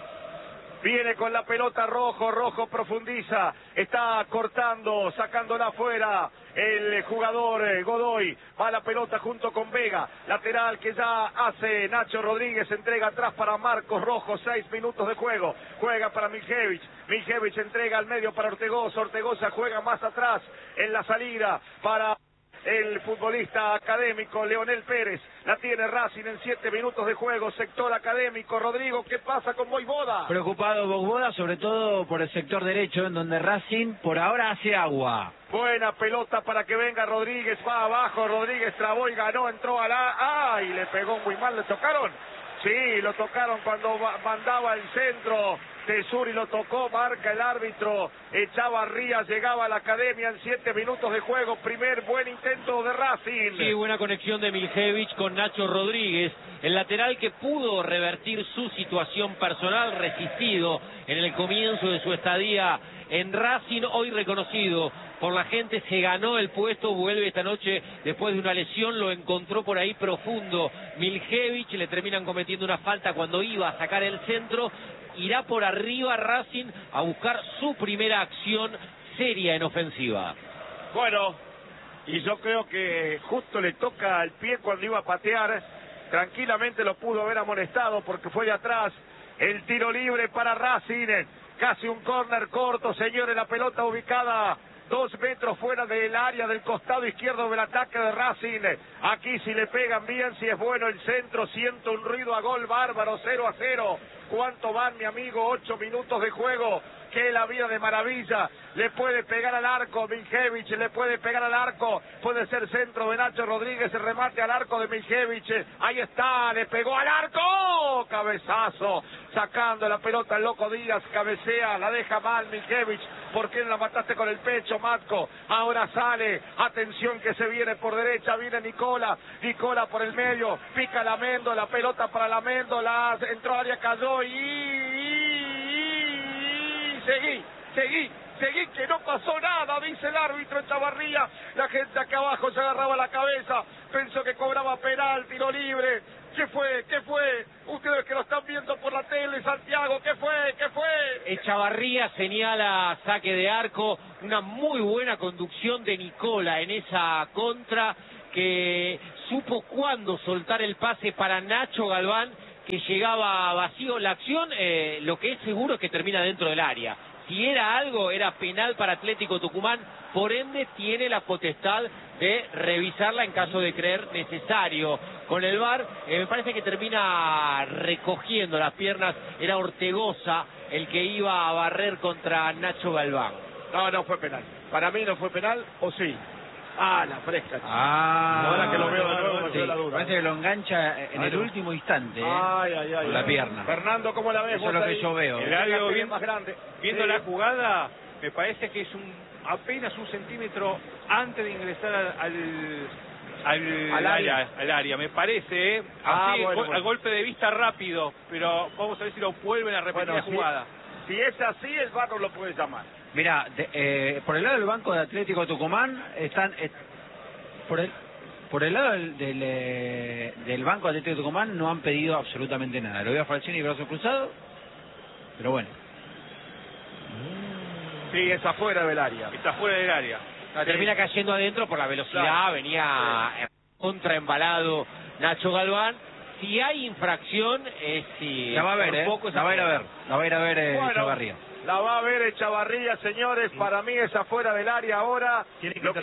Viene con la pelota Rojo profundiza, está cortando, sacándola afuera el jugador Godoy, va la pelota junto con Vega, lateral que ya hace Nacho Rodríguez, entrega atrás para Marcos Rojo, 6 minutos de juego, juega para Miljevic, Miljevic entrega al medio para Ortegoza, Ortegoza juega más atrás en la salida para el futbolista académico Leonel Pérez, la tiene Racing en 7 minutos de juego, sector académico. Rodrigo, ¿qué pasa con Voivoda? Preocupado Voivoda, sobre todo por el sector derecho, en donde Racing por ahora hace agua. Buena pelota para que venga Rodríguez, va abajo, Rodríguez trabó y ganó, entró a la... ¡Ay! Le pegó muy mal, ¿le tocaron? Sí, lo tocaron cuando mandaba el centro. Tesuri lo tocó, marca el árbitro, Echavarría llegaba a la academia en 7 minutos de juego, primer buen intento de Racing. Sí, buena conexión de Miljevic con Nacho Rodríguez, el lateral que pudo revertir su situación personal, resistido en el comienzo de su estadía en Racing, hoy reconocido por la gente, se ganó el puesto, vuelve esta noche después de una lesión, lo encontró por ahí profundo Miljevic, le terminan cometiendo una falta cuando iba a sacar el centro. Irá por arriba Racing a buscar su primera acción seria en ofensiva. Bueno, y yo creo que justo le toca al pie cuando iba a patear, tranquilamente lo pudo haber amonestado porque fue de atrás, el tiro libre para Racing, casi un córner corto, señores, la pelota ubicada 2 metros fuera del área del costado izquierdo del ataque de Racing. Aquí si le pegan bien, si es bueno el centro, siento un ruido a gol bárbaro, 0-0. ¿Cuánto van, mi amigo? 8 minutos de juego. Que la vida de maravilla, le puede pegar al arco Miljevic, le puede pegar al arco, puede ser centro de Nacho Rodríguez, el remate al arco de Miljevic, ahí está, le pegó al arco, cabezazo, sacando la pelota el Loco Díaz, cabecea, la deja mal Miljevich. ¿Por qué no la mataste con el pecho, Matko? Ahora sale, atención que se viene por derecha, viene Nicola por el medio, pica Lamendo, la pelota para Lamendo, entró área, cayó seguí, que no pasó nada, dice el árbitro Echavarría. La gente acá abajo se agarraba la cabeza, pensó que cobraba penal, tiro libre. ¿Qué fue? Ustedes que lo están viendo por la tele, Santiago, ¿qué fue? Echavarría señala saque de arco, una muy buena conducción de Nicola en esa contra, que supo cuándo soltar el pase para Nacho Galván, que llegaba vacío. La acción, lo que es seguro es que termina dentro del área. Si era algo, era penal para Atlético Tucumán, por ende tiene la potestad de revisarla en caso de creer necesario. Con el VAR, me parece que termina recogiendo las piernas, era Ortegoza el que iba a barrer contra Nacho Galván. No fue penal. Para mí no fue penal, ¿o sí? La fresca. Ahora que lo veo de nuevo, sí, la duda. Parece que lo engancha en el último instante, con la pierna. Fernando, ¿cómo la ves? Eso es lo que yo veo. Viendo la jugada, me parece que es apenas un centímetro antes de ingresar al área, me parece, al golpe de vista rápido, pero vamos a ver si lo vuelven a repetir la jugada. Si es así, el VAR no lo puede llamar. Mirá, por el lado del banco de Atlético Tucumán están... Por el lado del banco de Atlético Tucumán no han pedido absolutamente nada. Lo veo a Falcioni brazo cruzado, pero bueno. Sí, es afuera del área. Termina cayendo adentro por la velocidad, venía contraembalado Nacho Galván. Si hay infracción, es si... La va a ver, la va a ir a ver Echavarría. La va a ver Echavarría, señores. Para mí es afuera del área ahora. Lo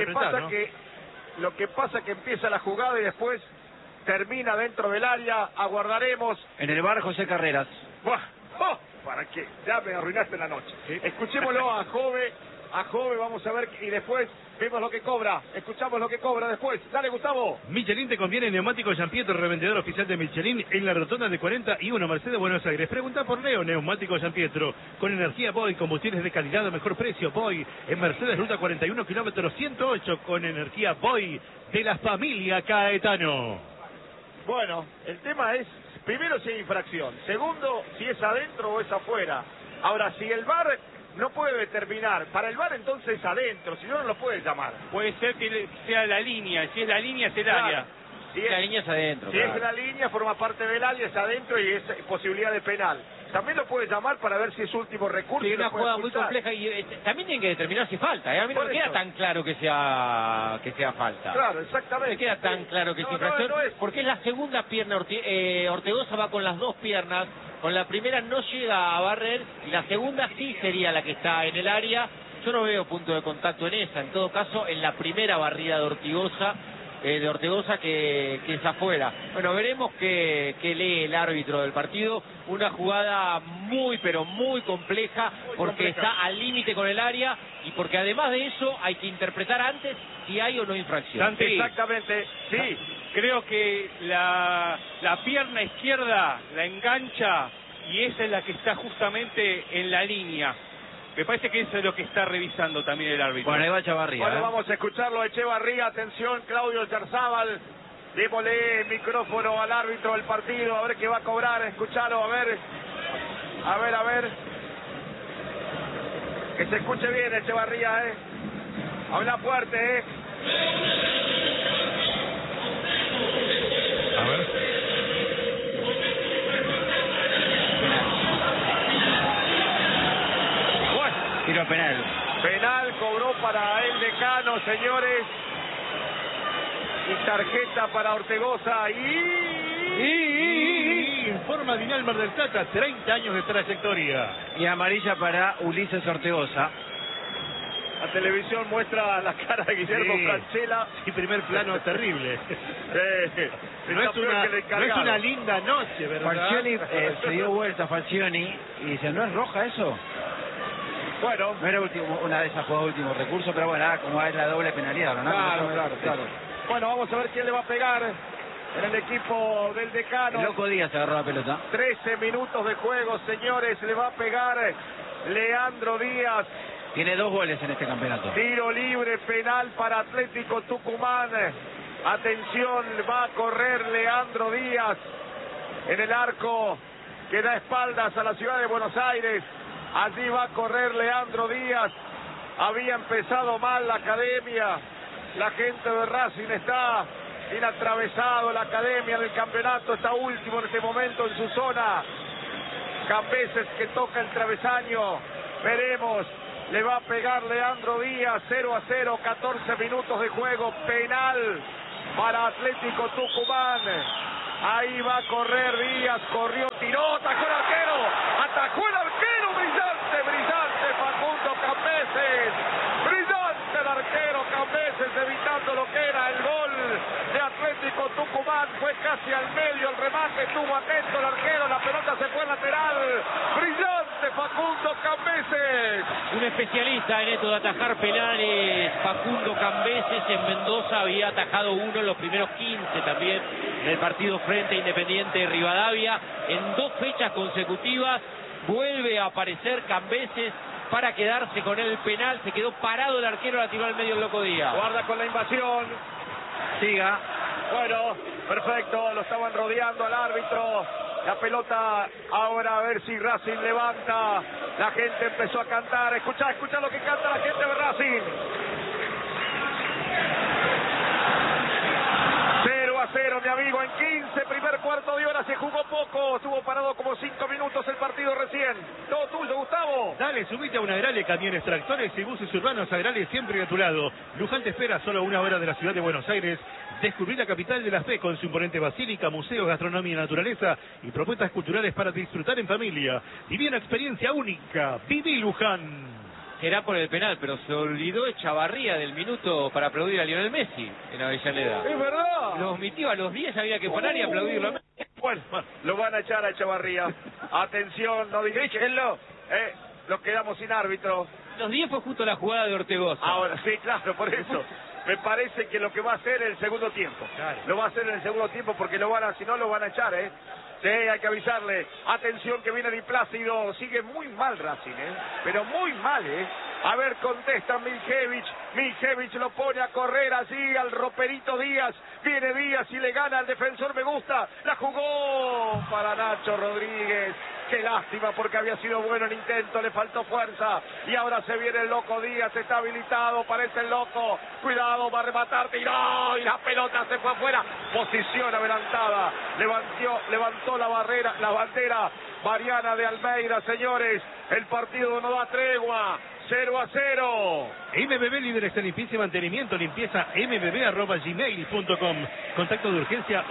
que pasa que empieza la jugada y después termina dentro del área. Aguardaremos. En el bar José Carreras. ¿Para qué? Ya me arruinaste la noche. Escuchémoslo a Jove, vamos a ver, y después vemos lo que cobra. Escuchamos lo que cobra después. Dale, Gustavo. Michelin te conviene Neumáticos Giampietro, revendedor oficial de Michelin en la rotonda de 41 Mercedes, Buenos Aires. Pregunta por Leo, Neumáticos Giampietro. Con energía Boy, combustibles de calidad a mejor precio. Boy, en Mercedes, ruta 41, kilómetro 108, con energía Boy de la familia Caetano. Bueno, el tema es, primero si hay infracción. Segundo, si es adentro o es afuera. Ahora, si el VAR no puede determinar, para el VAR entonces es adentro, si no lo puede llamar. Puede ser que sea la línea, si es la línea es el área. Si la línea es adentro. Si es la línea, forma parte del área, es adentro y es posibilidad de penal. También lo puede llamar para ver si es último recurso. Sí, una jugada muy compleja y también tienen que determinar si falta. A mí no me queda tan claro que sea falta. Claro, exactamente. No me queda tan claro que es infracción, porque es la segunda pierna. Ortegoza va con las dos piernas. Con la primera no llega a barrer y la segunda sí sería la que está en el área. Yo no veo punto de contacto en esa. En todo caso, en la primera barrida de Ortegoza que es afuera. Bueno, veremos qué lee el árbitro del partido. Una jugada muy, pero muy compleja, porque está al límite con el área y porque además de eso hay que interpretar antes si hay o no infracción. Sí. Exactamente, sí. Creo que la pierna izquierda la engancha y esa es la que está justamente en la línea. Me parece que eso es lo que está revisando también el árbitro. Bueno, ahí va Echavarría. Bueno, vamos a escucharlo a Echevarría. Atención, Claudio Yarzábal. Démosle micrófono al árbitro del partido, a ver qué va a cobrar. Escuchalo, a ver. Que se escuche bien, Echevarría, Habla fuerte, A ver. Bueno, tiro penal. Penal cobró para el decano, señores. Y tarjeta para Ortegoza. Informa Dinal Mar del Plata, 30 años de trayectoria. Y amarilla para Ulises Ortegoza. La televisión muestra la cara de Guillermo Franchella. Sí, primer plano terrible. No es una linda noche, ¿verdad? Falcioni se dio vuelta Falcioni y dice, ¿no es roja eso? Bueno. No era una de esas jugadas de último recurso, pero bueno, como es la doble penalidad, ¿no? Claro. Bueno, vamos a ver quién le va a pegar. en el equipo del decano. El Loco Díaz agarró la pelota. 13 minutos de juego, señores, le va a pegar Leandro Díaz. Tiene 2 goles en este campeonato. Tiro libre, penal para Atlético Tucumán. Atención, va a correr Leandro Díaz en el arco que da espaldas a la ciudad de Buenos Aires. Allí va a correr Leandro Díaz. Había empezado mal la academia. La gente de Racing está bien atravesado. La academia del campeonato está último en este momento en su zona. Cambeses que toca el travesaño. Veremos. Le va a pegar Leandro Díaz. 0-0, 14 minutos de juego. Penal para Atlético Tucumán. Ahí va a correr Díaz. Corrió, tiró, atajó el arquero. Atajó el arquero. Brillante, brillante Facundo Cambeses. Brillante el arquero Cambeses, evitando lo que era el gol de Atlético Tucumán. Fue casi al medio el remate. Estuvo atento el arquero. La pelota se fue lateral. Brillante Facundo Cambeses. Un especialista en esto de atajar penales, Facundo Cambeses. En Mendoza había atajado uno en los primeros 15 también del partido frente a Independiente de Rivadavia. En 2 fechas consecutivas vuelve a aparecer Cambeses para quedarse con el penal. Se quedó parado el arquero, la tiró al medio el Loco Díaz. Guarda con la invasión. Siga. Bueno, perfecto. Lo estaban rodeando al árbitro. La pelota ahora a ver si Racing levanta. La gente empezó a cantar. Escucha lo que canta la gente de Racing. 0-0, mi amigo, en 15, primer cuarto de hora, se jugó poco, estuvo parado como 5 minutos el partido recién. Todo tuyo, Gustavo. Dale, subite a una Agrale, camiones, tractores y buses urbanos. Agrale siempre a tu lado. Luján te espera solo a 1 hora de la ciudad de Buenos Aires. Descubrir la capital de la fe con su imponente basílica, museos, gastronomía y naturaleza y propuestas culturales para disfrutar en familia. Viví una experiencia única. Viví Luján. Será por el penal, pero se olvidó Echavarría del minuto para aplaudir a Lionel Messi en Avellaneda. Es verdad. Lo omitió, a los 10 había que parar y aplaudirlo a Messi. Bueno, lo van a echar a Echavarría. Atención, no digámoslo. Nos quedamos sin árbitro. Los 10 fue justo la jugada de Ortegoza. Ahora, sí, claro, por eso. Me parece que lo que va a hacer el segundo tiempo. Claro. Lo va a hacer en el segundo tiempo porque si no lo van a echar, ¿eh? Sí, hay que avisarle. Atención que viene Di Plácido. Sigue muy mal Racing, pero muy mal, A ver, contesta Miljevich. Miljevich lo pone a correr allí al roperito Díaz. Viene Díaz y le gana al defensor. Me gusta. La jugó para Nacho Rodríguez. Qué lástima porque había sido bueno el intento. Le faltó fuerza. Y ahora se viene el Loco Díaz. Está habilitado. Parece el Loco. Cuidado, va a rematar. Tiró y la pelota se fue afuera. Posición adelantada. Levantó la bandera Mariana de Almeida, señores. El partido no da tregua. 0-0. MBB líderes en limpieza y mantenimiento. Limpieza mbb@gmail.com. Contacto de urgencia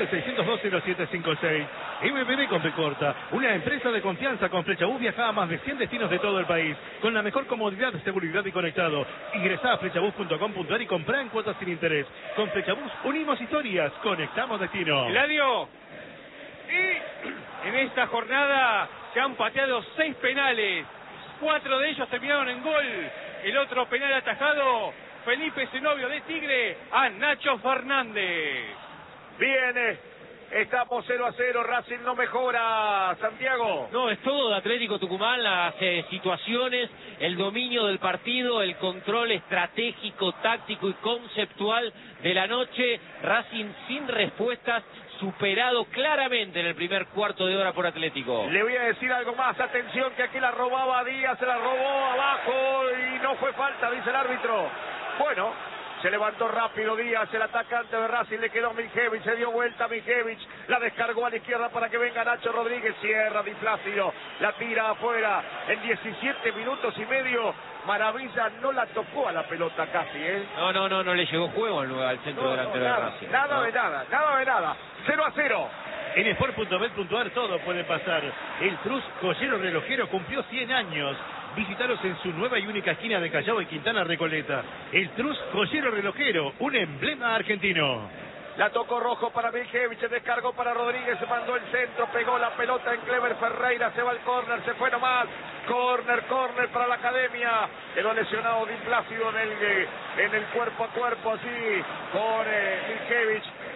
1176020756. MBB con P corta. Una empresa de confianza. Con Flechabús viaja a más de 100 destinos de todo el país. Con la mejor comodidad, seguridad y conectado. Ingresá a flechabús.com.ar y comprá en cuotas sin interés. Con Flechabús unimos historias. Conectamos destino. Eladio. Y en esta jornada se han pateado 6 penales. 4 de ellos terminaron en gol. El otro penal atajado, Felipe Zenobio de Tigre a Nacho Fernández. Viene, estamos 0-0, Racing no mejora, Santiago. No, es todo de Atlético Tucumán, las situaciones, el dominio del partido, el control estratégico, táctico y conceptual de la noche. Racing sin respuestas, superado claramente en el primer cuarto de hora por Atlético. Le voy a decir algo más, atención que aquí la robaba Díaz, se la robó abajo y no fue falta, dice el árbitro. Bueno, se levantó rápido Díaz, el atacante de Racing, le quedó Miljevich, se dio vuelta Miljevich, la descargó a la izquierda para que venga Nacho Rodríguez, cierra Di Plácido, la tira afuera, en 17 minutos y medio, Maravilla no la tocó a la pelota casi, No le llegó juego al centro delantero de Racing. Nada de nada, 0-0. En sport.bet.ar todo puede pasar. El Trus Joyero Relojero cumplió 100 años. Visítalos en su nueva y única esquina de Callao y Quintana Recoleta. El Trus Joyero Relojero, un emblema argentino. La tocó Rojo para Miljevich, descargó para Rodríguez, se mandó el centro, pegó la pelota en Clever Ferreira, se va al córner, se fue nomás. Córner para la academia. Quedó lesionado Di Plácido en el cuerpo a cuerpo, así con Miljevich.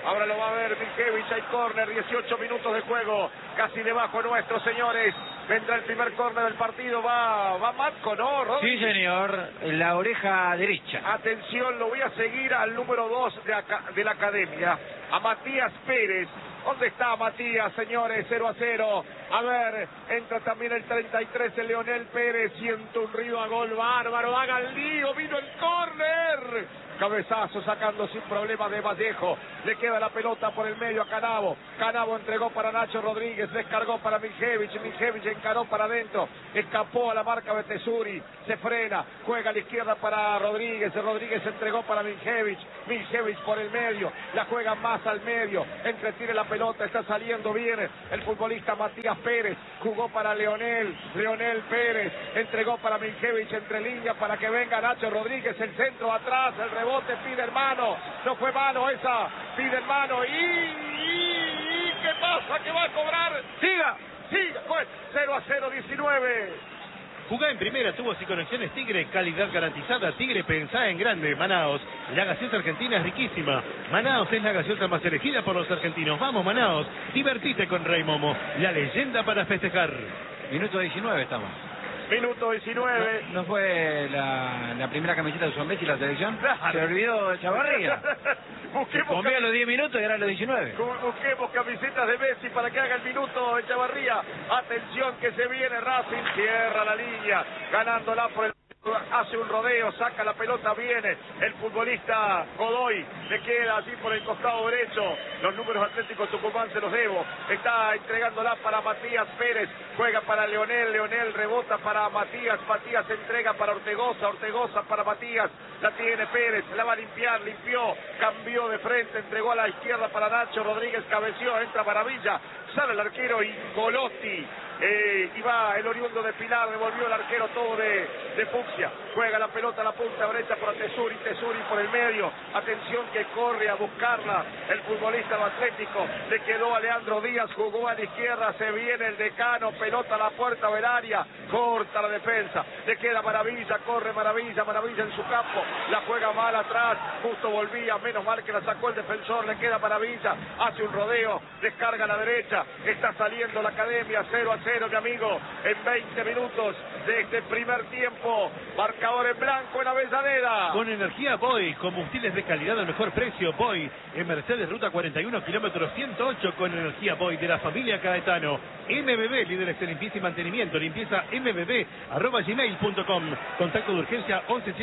Ahora lo va a ver Miljevich, hay córner, 18 minutos de juego, casi debajo nuestro, señores. Vendrá el primer córner del partido, va Matco, ¿no, Rodri? Sí, señor, la oreja derecha. Atención, lo voy a seguir al número 2 de la academia, a Matías Pérez. ¿Dónde está Matías, señores? 0-0. A ver, entra también el 33, el Leonel Pérez. Siente un río a gol bárbaro. Haga el lío, vino el córner. Cabezazo sacando sin problema de Vallejo. Le queda la pelota por el medio a Canavo. Canavo entregó para Nacho Rodríguez. Descargó para Miljevich. Miljevich encaró para adentro. Escapó a la marca de Tesuri. Se frena. Juega a la izquierda para Rodríguez. Rodríguez entregó para Miljevich. Miljevich por el medio. La juega más al medio. Entretiene la pelota. Está saliendo bien el futbolista Matías Pérez. Jugó para Leonel Pérez. Entregó para Miljevich entre líneas para que venga Nacho Rodríguez. El centro atrás. El rebote pide hermano. No fue mano esa. Pide hermano. ¿Y qué pasa? ¿Qué va a cobrar? Siga. Pues 0-0, 19. Jugá en primera, tubos y conexiones Tigre, calidad garantizada. Tigre, pensá en grande. Manaos, la gaseosa argentina es riquísima. Manaos es la gaseosa más elegida por los argentinos. Vamos, Manaos, divertite con Rey Momo, la leyenda para festejar. Minuto 19 estamos. Minuto 19. ¿No fue la primera camiseta de Juan Messi la selección? Se olvidó Chavarría. Comía los 10 minutos y eran los 19. Busquemos camisetas de Messi para que haga el minuto de Chavarría. Atención que se viene Racing, cierra la línea, ganándola por el... Hace un rodeo, saca la pelota, viene el futbolista Godoy, le queda así por el costado derecho. Los números Atlético Tucumán se los debo. Está entregándola para Matías Pérez, juega para Leonel rebota para Matías entrega para Ortegoza para Matías, la tiene Pérez, la va a limpiar, limpió, cambió de frente, entregó a la izquierda para Nacho Rodríguez, cabeció, entra Maravilla, sale el arquero Ingolotti. Y va el oriundo de Pilar, devolvió el arquero todo de Fucsia, juega la pelota a la punta derecha para Tesuri por el medio, atención que corre a buscarla el futbolista del Atlético, le quedó a Leandro Díaz, jugó a la izquierda, se viene el Decano, pelota a la puerta del área, corta la defensa, le queda Maravilla, corre Maravilla en su campo, la juega mal atrás, justo volvía, menos mal que la sacó el defensor, le queda Maravilla, hace un rodeo, descarga a la derecha, está saliendo la academia, 0-0, mi amigo, en 20 minutos de este primer tiempo, marcador en blanco en Avellaneda. Con energía Boy, combustibles de calidad al mejor precio. Boy, en Mercedes Ruta 41, kilómetro 108, con energía Boy de la familia Caetano. MBB, líderes en limpieza y mantenimiento, limpieza mbb@gmail.com. Contacto de urgencia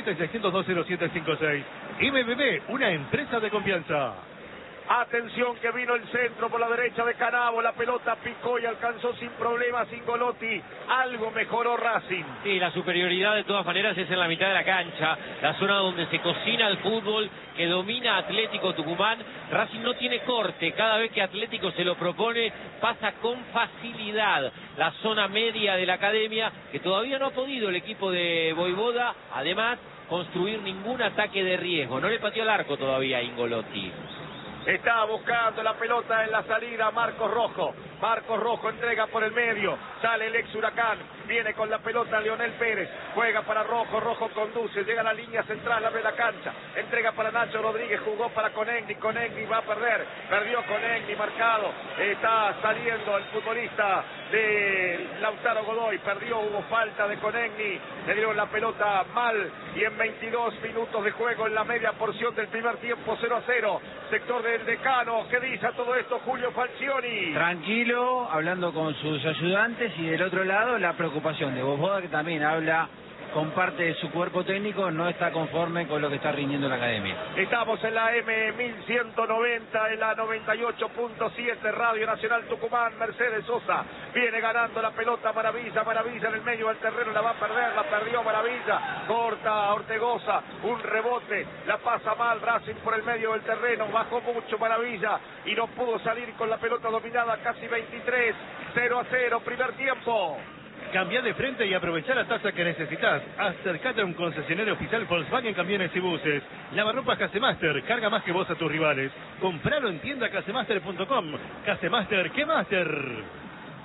1176020756. MBB, una empresa de confianza. Atención que vino el centro por la derecha de Canavo, la pelota picó y alcanzó sin problemas Ingolotti, algo mejoró Racing. Sí, la superioridad de todas maneras es en la mitad de la cancha, la zona donde se cocina el fútbol, que domina Atlético Tucumán. Racing no tiene corte, cada vez que Atlético se lo propone pasa con facilidad la zona media de la academia, que todavía no ha podido el equipo de Voivoda, además, construir ningún ataque de riesgo. No le pateó al arco todavía a Ingolotti. Está buscando la pelota en la salida Marcos Rojo entrega por el medio, sale el ex Huracán, viene con la pelota Leonel Pérez, juega para Rojo conduce, llega a la línea central, abre la cancha, entrega para Nacho Rodríguez, jugó para Conegni va a perdió Conegni marcado, está saliendo el futbolista de Lautaro Godoy, hubo falta de Conegni, le dieron la pelota mal y en 22 minutos de juego en la media porción del primer tiempo 0-0, sector del Decano. ¿Qué dice a todo esto Julio Falcioni? Tranquilo, hablando con sus ayudantes, y del otro lado la preocupación de Voivoda, que también habla con parte de su cuerpo técnico, no está conforme con lo que está rindiendo la academia. Estamos en la M1190, en la 98.7, Radio Nacional Tucumán. Mercedes Sosa viene ganando la pelota, Maravilla en el medio del terreno, la va a perder, la perdió Maravilla, corta Ortegoza, un rebote, la pasa mal Racing por el medio del terreno, bajó mucho Maravilla y no pudo salir con la pelota dominada, casi 23, 0-0, primer tiempo. Cambia de frente y aprovecha la tasa que necesitas. Acercate a un concesionario oficial Volkswagen Camiones y Buses. Lavarropas Casemaster, carga más que vos a tus rivales. Compralo en tienda casemaster.com. Casemaster, ¿qué Master?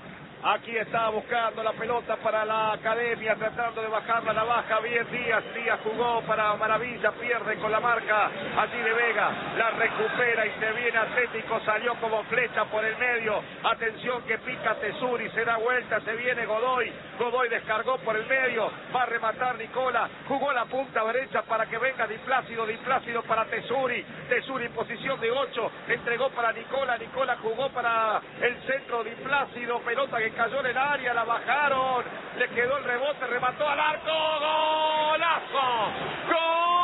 Aquí está buscando la pelota para la Academia, tratando de bajarla, la baja bien Díaz. Díaz jugó para Maravilla, pierde con la marca allí de Vega, la recupera y se viene Atlético, salió como flecha por el medio. Atención que pica Tesuri, se da vuelta, se viene Godoy. Godoy descargó por el medio, va a rematar Nicola, jugó la punta derecha para que venga Di Plácido para Tesuri. Tesuri en posición de 8, entregó para Nicola, Nicola jugó para el centro Di Plácido, pelota que cayó en el área, la bajaron, le quedó el rebote, remató al arco, ¡golazo! ¡Gol!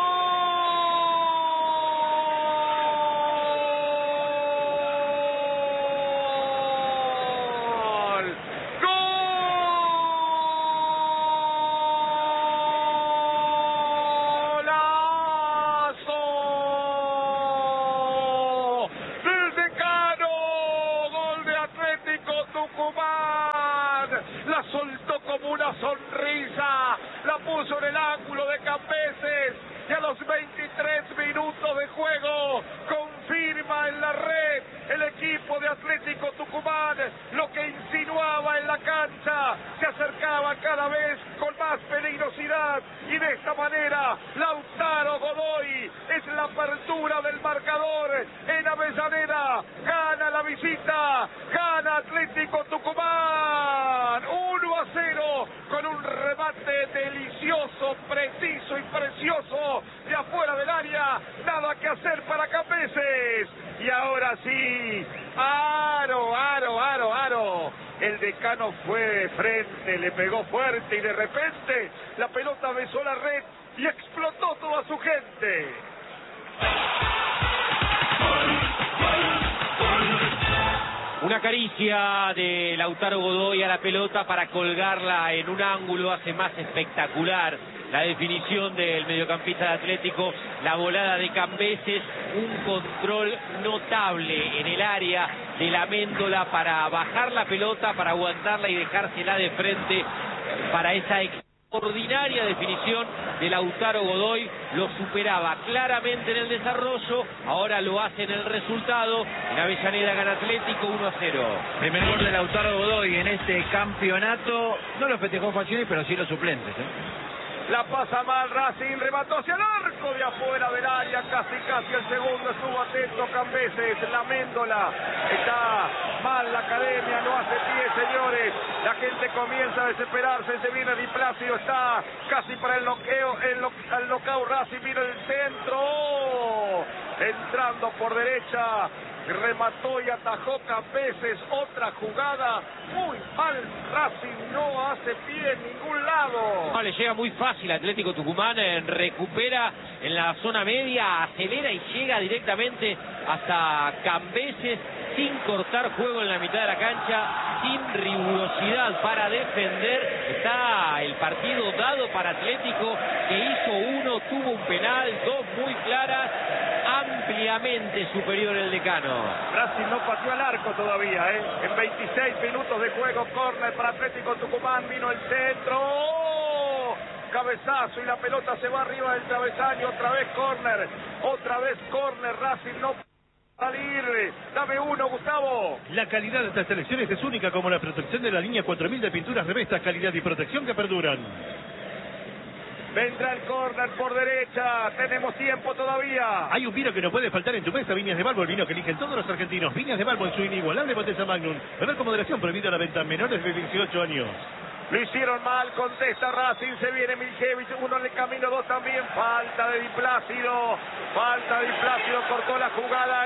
Sonrisa, la puso en el ángulo de Cambeses y a los 23 minutos de juego confirma en la red el equipo de Atlético Tucumán lo que insinuaba en la cancha, se acercaba cada vez con más peligrosidad y de esta manera Lautaro Godoy es la apertura del marcador en Avellaneda, gana la visita, gana Atlético Tucumán 1-0 con un remate delicioso, preciso y precioso de afuera del área, nada que hacer para Cambeses. Y ahora sí, aro. El Decano fue de frente, le pegó fuerte y de repente la pelota besó la red y explotó toda su gente. Una caricia de Lautaro Godoy a la pelota para colgarla en un ángulo hace más espectacular la definición del mediocampista de Atlético, la volada de Cambeses, un control notable en el área de la Méndola para bajar la pelota, para aguantarla y dejársela de frente para esa extraordinaria definición de Lautaro Godoy. Lo superaba claramente en el desarrollo, ahora lo hace en el resultado. En Avellaneda gana Atlético 1-0. Primer gol de Lautaro Godoy en este campeonato. No lo festejó Faccioni, pero sí los suplentes, La pasa mal Racing, remató hacia el arco de afuera del área, casi el segundo, estuvo atento Cambeses, la Méndola, está mal la Academia, no hace pie señores, la gente comienza a desesperarse, se viene Di Plácido, está casi para el noqueo, al knockout Racing, viene el centro, entrando por derecha, remató y atajó Cambeses, otra jugada, muy mal Racing, no hace pie en ningún lado. No, le llega muy fácil Atlético Tucumán, recupera en la zona media, acelera y llega directamente hasta Cambeses sin cortar juego en la mitad de la cancha, sin rigurosidad para defender. Está el partido dado para Atlético, que hizo uno, tuvo un penal, dos muy claras, ampliamente superior el Decano. Racing no pateó al arco todavía, en 26 minutos de juego, córner para Atlético Tucumán, vino el centro, cabezazo y la pelota se va arriba del travesaño, otra vez córner, Racing no salir, dame uno Gustavo. La calidad de estas selecciones es única, como la protección de la línea 4000 de pinturas Revestas, calidad y protección que perduran. Vendrá el córner por derecha, tenemos tiempo todavía. Hay un vino que no puede faltar en tu mesa, Viñas de Balbo, el vino que eligen todos los argentinos. Viñas de Balbo en su inigualable botella Magnum. Beber con moderación, prohibido a la venta a menores de 18 años. Lo hicieron mal, contesta Racing, se viene Miljevich, uno en el camino, dos también, falta de Di Plácido, cortó la jugada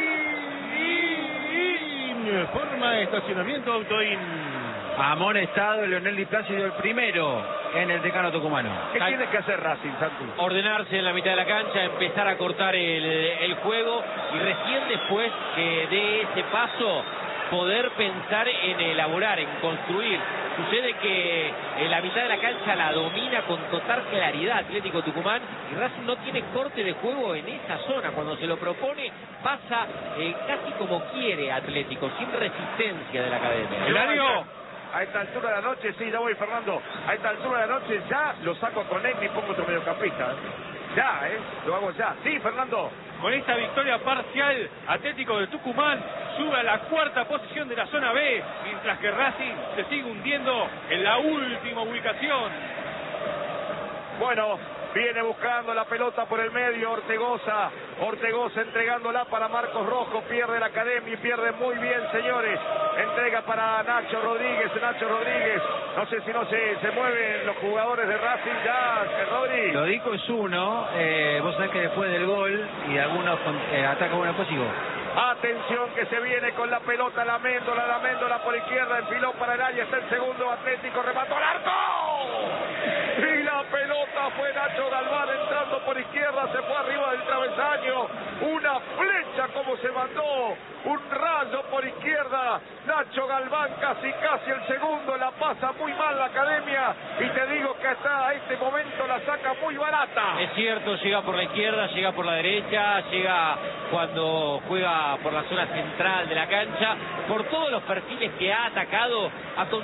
y forma estacionamiento Autoin. Amonestado Leonel Di Plácido, el primero en el Decano tucumano. ¿Qué tiene que hacer Racing, Santi? Ordenarse en la mitad de la cancha, empezar a cortar el juego y recién después que dé ese paso poder pensar en elaborar, en construir. Sucede que en la mitad de la cancha la domina con total claridad Atlético Tucumán y Racing no tiene corte de juego en esa zona. Cuando se lo propone pasa casi como quiere Atlético, sin resistencia de la Academia. Eladio, a esta altura de la noche, sí, ya voy Fernando, a esta altura de la noche ya lo saco con él y pongo otro mediocampista. Ya, lo hago ya. Sí, Fernando. Con esta victoria parcial, Atlético de Tucumán sube a la cuarta posición de la zona B, mientras que Racing se sigue hundiendo en la última ubicación. Bueno, viene buscando la pelota por el medio Ortegoza entregándola para Marcos Rojo, pierde la Academia y pierde muy bien, señores. Entrega para Nacho Rodríguez, no sé si no se mueven los jugadores de Racing ya, Rodri. Lo dijo es uno, vos sabés que después del gol y algunos atacan una cosa y gol. Atención que se viene con la pelota, la Méndola por izquierda, enfiló para el área, está el segundo Atlético, remató al arco. Y la pelota fue Nacho Galván entrando por izquierda, se fue arriba del travesaño. Una flecha como se mandó, un rayo por izquierda. Nacho Galván casi el segundo, la pasa muy mal la Academia. Y te digo que hasta este momento la saca muy barata. Es cierto, llega por la izquierda, llega por la derecha, llega cuando juega por la zona central de la cancha. Por todos los perfiles que ha atacado, ha